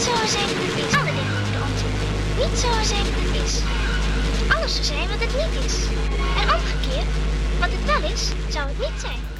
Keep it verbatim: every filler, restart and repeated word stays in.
zouden zijn wat het is. Alle dingen worden ontdekt. Niet zouden zijn wat het is. Alles zou zijn wat het niet is. En omgekeerd, wat het wel is, zou het niet zijn.